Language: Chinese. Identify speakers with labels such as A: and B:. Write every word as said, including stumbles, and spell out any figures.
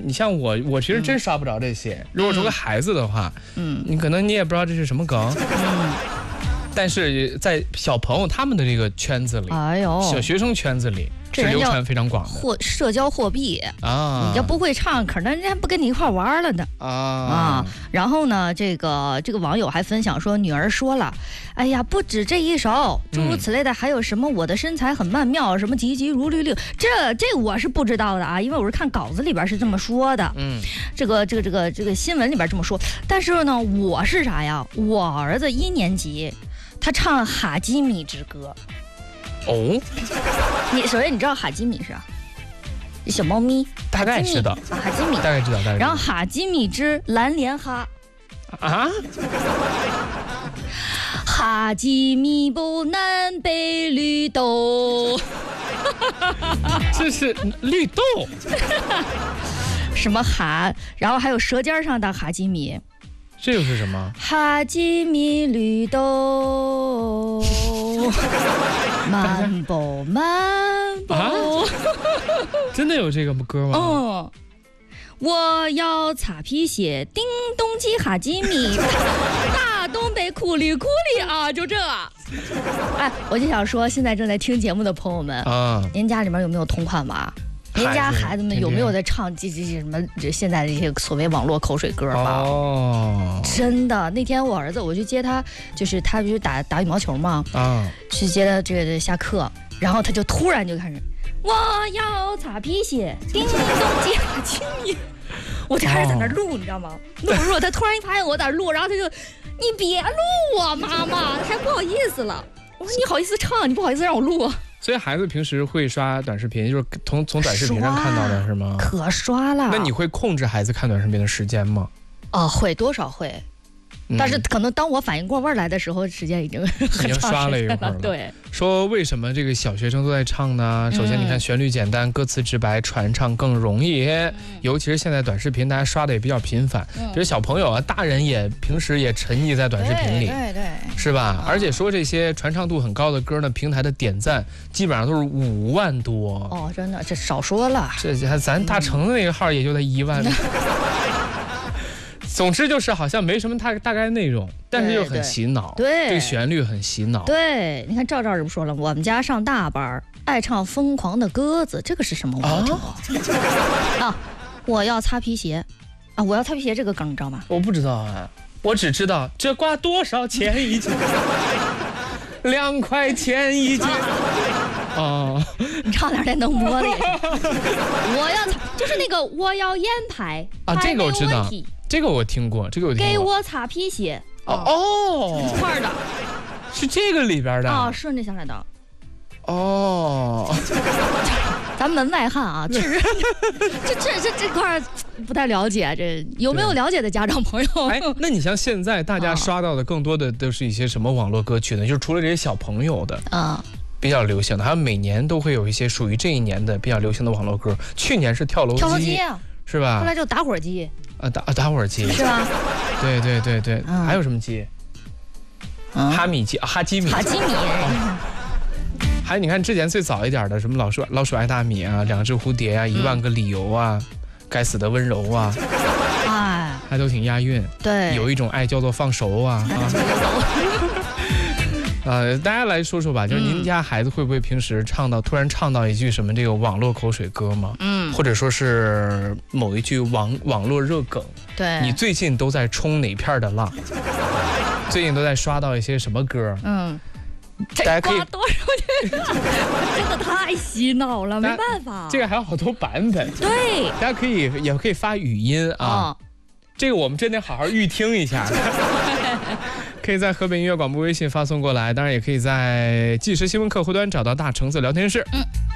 A: 你像我，我其实真刷不着这些。如果说个孩子的话，嗯，你可能你也不知道这是什么梗。嗯。但是在小朋友他们的这个圈子里，哎呦，小学生圈子里是流传非常广的。
B: 货社交货币啊，你要不会唱，可能人家不跟你一块玩了呢啊啊！然后呢，这个这个网友还分享说，女儿说了，哎呀，不止这一首，诸如此类的，还有什么我的身材很曼妙，什么急急如律令，这这我是不知道的啊，因为我是看稿子里边是这么说的，嗯，这个这个这个这个新闻里边这么说。但是呢，我是啥呀？我儿子一年级。他唱哈基米之歌，
A: 哦，
B: 你首先你知道哈基米是啊，小猫咪，
A: 大概知道，
B: 啊、哈基米
A: 大概知道，大概知道。
B: 然后哈基米之蓝莲哈，啊，哈基米不南北绿豆，
A: 这是绿豆，
B: 什么哈，然后还有舌尖上的哈基米。
A: 这又是什么？
B: 哈基米绿豆，漫步漫步、啊，
A: 真的有这个歌吗？
B: 嗯，我要擦皮鞋，叮咚叽哈基米，大东北库里库里啊，就这。哎，我就想说，现在正在听节目的朋友们啊，您家里面有没有同款娃？您家孩子们有没有在唱这这些什么这现在的这些所谓网络口水歌吧？哦，真的，那天我儿子我去接他，就是他不是打打羽毛球嘛，啊，去接他这个下课，然后他就突然就开始，我要擦皮鞋，叮咚叽哈基米，我就开始在那录，你知道吗？录录，他突然一发现我在那录，然后他就，你别录啊，妈妈，还不好意思了。我说你好意思唱，你不好意思让我录。
A: 所以孩子平时会刷短视频，就是从从短视频上看到的是吗？
B: 可刷了。
A: 那你会控制孩子看短视频的时间吗？
B: 哦，会，多少会。但是可能当我反应过味来的时候，时间已经很
A: 已经刷了一会儿了。
B: 对，
A: 说为什么这个小学生都在唱呢？首先，你看旋律简单，歌词直白，传唱更容易。嗯、尤其是现在短视频，大家刷的也比较频繁。嗯、就是小朋友啊，大人也平时也沉溺在短视频里，
B: 对 对, 对，
A: 是吧？而且说这些传唱度很高的歌呢，平台的点赞基本上都是五万多。
B: 哦，真的，这少说了。
A: 这咱大成的那个号也就在一万。嗯总之就是好像没什么大大概内容，但是又很洗脑。
B: 对，
A: 这个旋律很洗脑。
B: 对，你看赵赵这不说了，我们家上大班，爱唱《疯狂的鸽子》，这个是什么？我没听过。啊，我要擦皮鞋，啊，我要擦皮鞋这个梗你知道吗？
A: 我不知道啊，我只知道这挂多少钱一斤，两块钱一斤。哦，
B: 你唱点点能播的也行。我要擦，就是那个我要烟牌
A: 啊，这个我知道。这个我听过，这个我听过。
B: 给我擦皮鞋。
A: 哦哦，
B: 一块的，
A: 是这个里边的。
B: 哦，顺着下来的。
A: 哦，
B: 咱门外汉啊，这是这这这这块不太了解，这有没有了解的家长朋友？
A: 哎，那你像现在大家刷到的更多的都是一些什么网络歌曲呢？就是除了这些小朋友的啊。比较流行的，还有每年都会有一些属于这一年的比较流行的网络歌。去年是跳楼机，
B: 跳楼机啊，
A: 是吧？
B: 后来就打火机。
A: 啊打啊打火机
B: 是吧？
A: 对对对对，嗯、还有什么机？嗯、哈米机、啊、哈基米。
B: 哈基米。
A: 还有你看之前最早一点的什么老鼠老鼠爱大米啊，两只蝴蝶啊，一万个理由啊，该死的温柔啊，哎，还都挺押韵。
B: 对，
A: 有一种爱叫做放手啊。啊呃，大家来说说吧，就是您家孩子会不会平时唱到、嗯、突然唱到一句什么这个网络口水歌吗？嗯，或者说是某一句网网络热梗？
B: 对，
A: 你最近都在冲哪片的浪？最近都在刷到一些什么歌？嗯，
B: 大家可以多少句，真的太洗脑了，没办法。
A: 这个还有好多版本。
B: 对，
A: 大家可以也可以发语音啊，哦、这个我们真得好好预听一下。可以在河北音乐广播微信发送过来，当然也可以在即时新闻客户端找到大橙子聊天室。嗯。